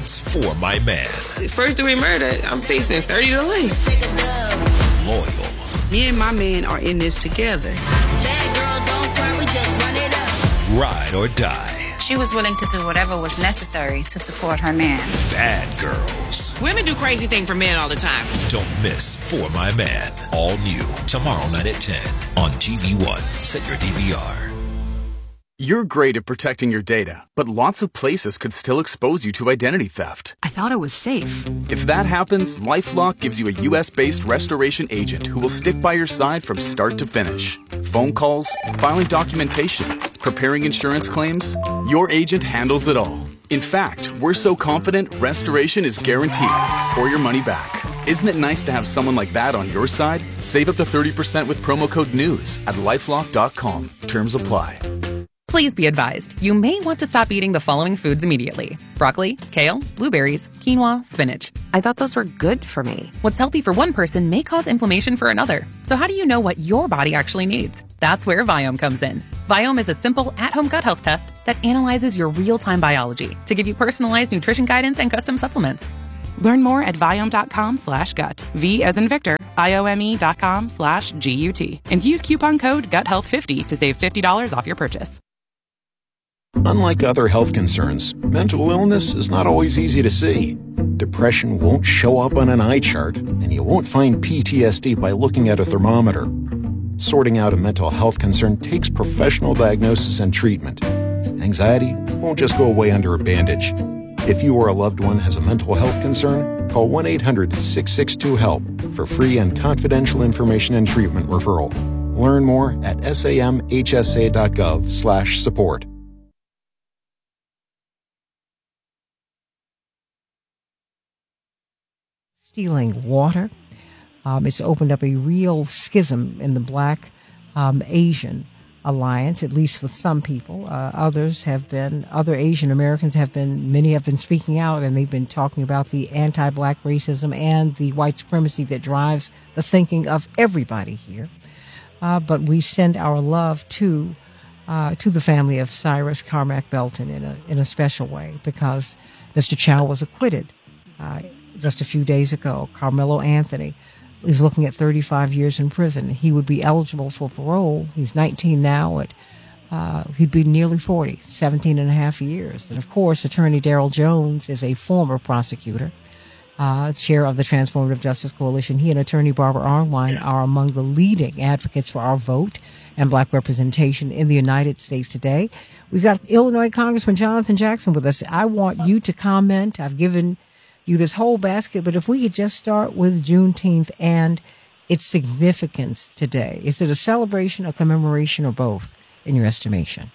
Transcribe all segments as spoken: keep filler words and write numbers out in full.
It's For My Man. First degree murder, I'm facing thirty to life. Loyal. Me and my man are in this together. Bad girl, don't cry, we just run it up. Ride or die. She was willing to do whatever was necessary to support her man. Bad girls. Women do crazy things for men all the time. Don't miss For My Man. All new tomorrow night at ten on T V One. Set your D V R. You're great at protecting your data, but lots of places could still expose you to identity theft. I thought it was safe. If that happens, LifeLock gives you a U S-based restoration agent who will stick by your side from start to finish. Phone calls, filing documentation, preparing insurance claims, your agent handles it all. In fact, we're so confident restoration is guaranteed or your money back. Isn't it nice to have someone like that on your side? Save up to thirty percent with promo code NEWS at lifelock dot com. Terms apply. Please be advised, you may want to stop eating the following foods immediately. Broccoli, kale, blueberries, quinoa, spinach. I thought those were good for me. What's healthy for one person may cause inflammation for another. So how do you know what your body actually needs? That's where Viome comes in. Viome is a simple, at-home gut health test that analyzes your real-time biology to give you personalized nutrition guidance and custom supplements. Learn more at Viome.com slash gut. V as in Victor. I-O-M-E dot com slash G-U-T. And use coupon code gut health fifty to save fifty dollars off your purchase. Unlike other health concerns, mental illness is not always easy to see. Depression won't show up on an eye chart, and you won't find P T S D by looking at a thermometer. Sorting out a mental health concern takes professional diagnosis and treatment. Anxiety won't just go away under a bandage. If you or a loved one has a mental health concern, call one eight hundred six six two HELP for free and confidential information and treatment referral. Learn more at samhsa.gov slash support. Stealing water. Um, it's opened up a real schism in the Black um, Asian alliance, at least with some people. Uh, others have been, other Asian Americans have been, many have been speaking out, and they've been talking about the anti-Black racism and the white supremacy that drives the thinking of everybody here. Uh, but we send our love to uh, to the family of Cyrus Carmack Belton in a in a special way, because Mister Chow was acquitted uh, just a few days ago. Carmelo Anthony is looking at thirty-five years in prison. He would be eligible for parole. He's nineteen now. At uh, he'd be nearly forty, seventeen and a half years. And of course, Attorney Daryl Jones is a former prosecutor, uh, chair of the Transformative Justice Coalition. He and Attorney Barbara Arnwine are among the leading advocates for our vote and Black representation in the United States today. We've got Illinois Congressman Jonathan Jackson with us. I want you to comment. I've given you this whole basket, but if we could just start with Juneteenth and its significance today. Is it a celebration, a commemoration, or both, in your estimation?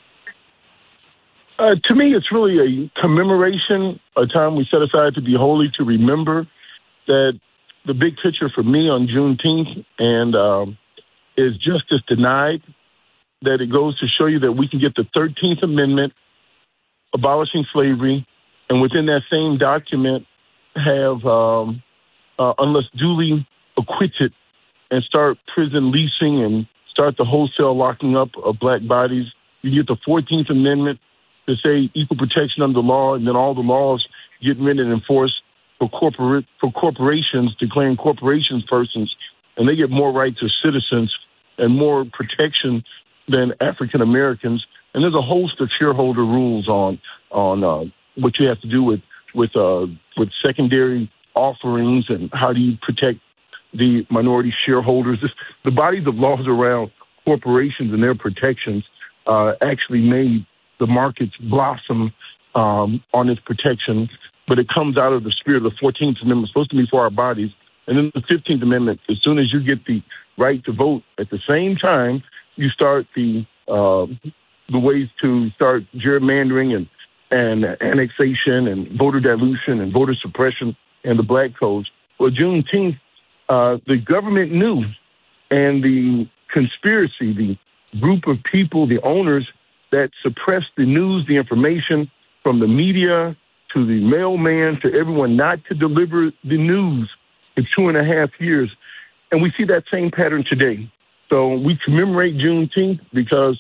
Uh, to me, it's really a commemoration, a time we set aside to be holy, to remember that the big picture for me on Juneteenth and um, is justice denied, that it goes to show you that we can get the thirteenth Amendment abolishing slavery, and within that same document have, um, uh, unless duly acquitted, and start prison leasing and start the wholesale locking up of Black bodies. You get the fourteenth Amendment to say equal protection under the law, and then all the laws get written and enforced for corporate for corporations, declaring corporations persons, and they get more rights as citizens and more protection than African Americans. And there's a host of shareholder rules on on uh, what you have to do with with uh, with secondary offerings and how do you protect the minority shareholders. This, the bodies of laws around corporations and their protections uh, actually made the markets blossom um, on its protection, but it comes out of the spirit of the fourteenth Amendment, supposed to be for our bodies. And then the fifteenth Amendment, as soon as you get the right to vote, at the same time, you start the uh, the ways to start gerrymandering and, and annexation and voter dilution and voter suppression and the Black codes. Well, Juneteenth, uh, the government knew, and the conspiracy, the group of people, the owners that suppressed the news, the information from the media to the mailman to everyone not to deliver the news for two and a half years. And we see that same pattern today. So we commemorate Juneteenth because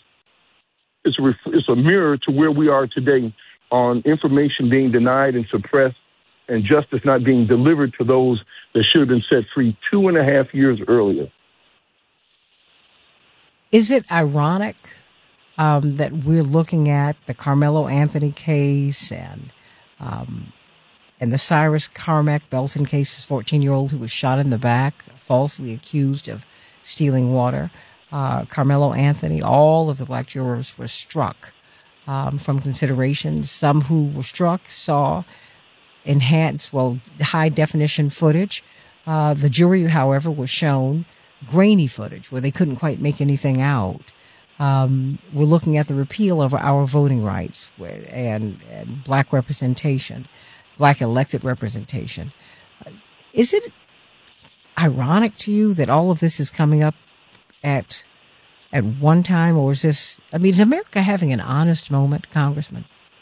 it's a, ref- it's a mirror to where we are today on information being denied and suppressed and justice not being delivered to those that should have been set free two and a half years earlier. Is it ironic um, that we're looking at the Carmelo Anthony case and um, and the Cyrus Carmack Belton case, this fourteen-year-old who was shot in the back, falsely accused of stealing water? Uh, Carmelo Anthony, all of the black jurors were struck um, from considerations. Some who were struck saw enhanced, well, high-definition footage. Uh, the jury, however, was shown grainy footage where they couldn't quite make anything out. Um, we're looking at the repeal of our voting rights and, and black representation, black elected representation. Is it ironic to you that all of this is coming up at at one time, or is this, I mean, is America having an honest moment, Congressman?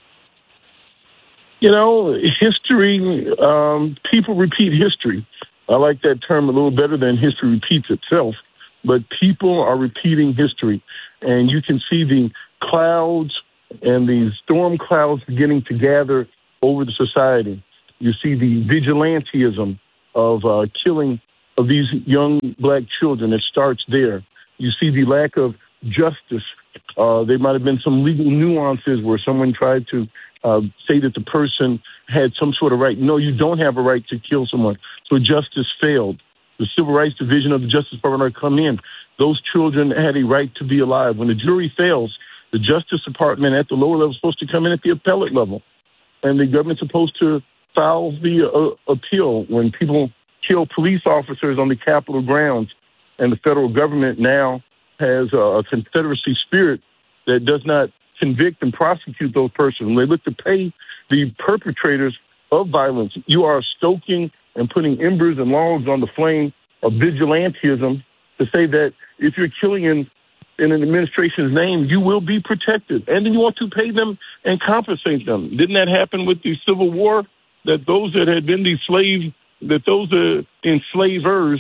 You know, history, um, people repeat history. I like that term a little better than history repeats itself, but people are repeating history. And you can see the clouds and the storm clouds beginning to gather over the society. You see the vigilantism of uh, killing of these young black children. It starts there. You see the lack of justice. Uh, there might have been some legal nuances where someone tried to uh, say that the person had some sort of right. No, you don't have a right to kill someone. So justice failed. The Civil Rights Division of the Justice Department come in. Those children had a right to be alive. When the jury fails, the Justice Department at the lower level is supposed to come in at the appellate level. And the government's supposed to file the uh, appeal when people kill police officers on the Capitol grounds. And the federal government now has a Confederacy spirit that does not convict and prosecute those persons. When they look to pay the perpetrators of violence, you are stoking and putting embers and logs on the flame of vigilantism to say that if you're killing in, in an administration's name, you will be protected. And then you want to pay them and compensate them. Didn't that happen with the Civil War? That those that had been the slave, that those uh, enslavers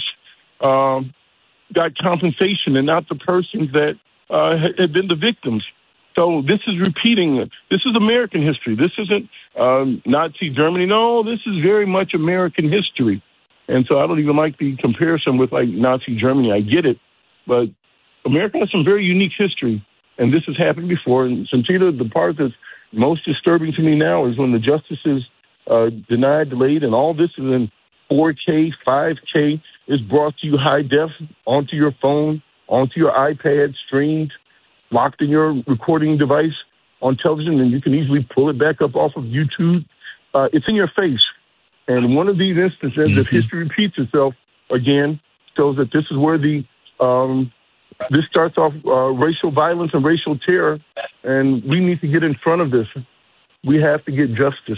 um, got compensation and not the persons that uh, had been the victims. So this is repeating. This is American history. This isn't um, Nazi Germany. No, this is very much American history. And so I don't even like the comparison with like Nazi Germany. I get it. But America has some very unique history. And this has happened before. And Santita, the part that's most disturbing to me now is when the justices uh, denied, delayed, and all this is in four K, five K, is brought to you high def onto your phone, onto your iPad, streamed, locked in your recording device on television, and you can easily pull it back up off of YouTube. Uh, it's in your face. And one of these instances, mm-hmm. if history repeats itself again, shows that this is where the um, this starts off uh, racial violence and racial terror, and we need to get in front of this. We have to get justice.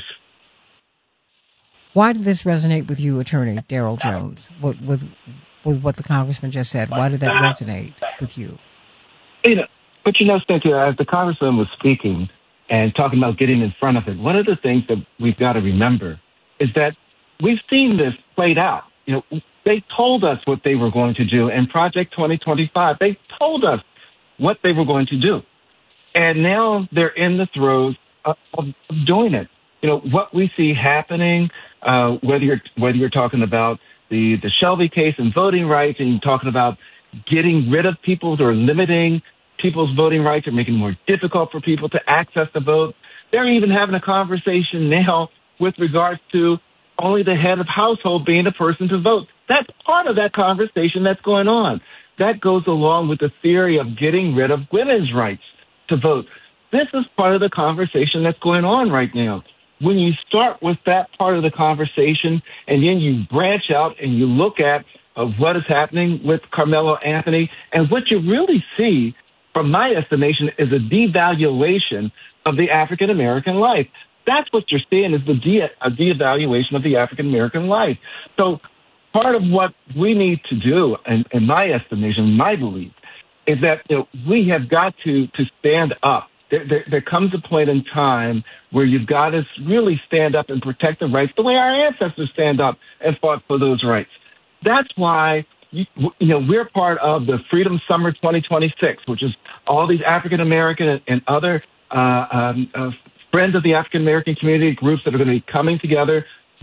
Why did this resonate with you, Attorney Darrell Jones, with, with, with what the Congressman just said? Why did that resonate with you? You know, but you know, Cynthia, as the Congressman was speaking and talking about getting in front of it, one of the things that we've got to remember is that we've seen this played out. You know, they told us what they were going to do in Project twenty twenty-five. They told us what they were going to do. And now they're in the throes of, of doing it. You know, what we see happening, uh, whether you're whether you're talking about the, the Shelby case and voting rights, and you're talking about getting rid of people or limiting people's voting rights or making it more difficult for people to access the vote. They're even having a conversation now with regards to only the head of household being the person to vote. That's part of that conversation that's going on. That goes along with the theory of getting rid of women's rights to vote. This is part of the conversation that's going on right now. When you start with that part of the conversation and then you branch out and you look at of what is happening with Carmelo Anthony, and what you really see, from my estimation, is a devaluation of the African-American life. That's what you're seeing, is the de- a de-evaluation of the African-American life. So part of what we need to do, in, in my estimation, my belief, is that you know, we have got to, to stand up. There, there, there comes a point in time where you've got to really stand up and protect the rights the way our ancestors stand up and fought for those rights. That's why you, you know we're part of the Freedom Summer twenty twenty-six, which is all these African American and other uh, um, uh, friends of the African American community groups that are going to be coming together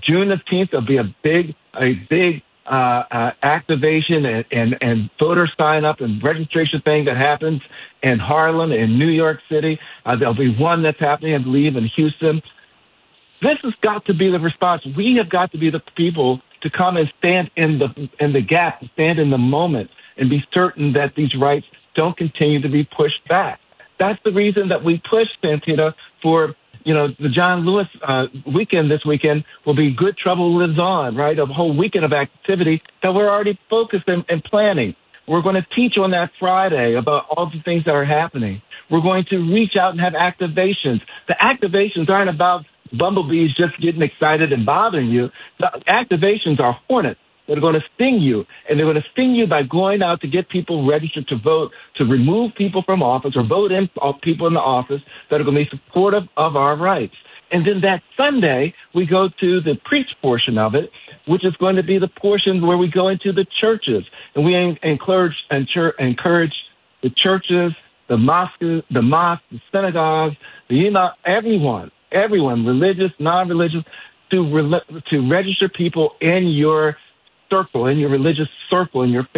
June fifteenth, there'll be a big, a big uh, uh, activation and, and, and voter sign up and registration thing that happens in Harlem, in New York City. Uh, there'll be one that's happening, I believe, in Houston. This has got to be the response. We have got to be the people to come and stand in the in the gap, stand in the moment, and be certain that these rights don't continue to be pushed back. That's the reason that we pushed, Santita, for, you know, the John Lewis uh, weekend this weekend will be Good Trouble Lives On, right? A whole weekend of activity that we're already focused and, and planning. We're going to teach on that Friday about all the things that are happening. We're going to reach out and have activations. The activations aren't about bumblebees just getting excited and bothering you. The activations are hornets that are going to sting you, and they're going to sting you by going out to get people registered to vote, to remove people from office or vote in people in the office that are going to be supportive of our rights. And then that Sunday, we go to the preach portion of it, which is going to be the portion where we go into the churches, and we encourage encourage the churches, the mosques, the mosques, the synagogues, the imam, everyone, everyone, religious, non-religious, to re- to register people in your circle, in your religious circle, in your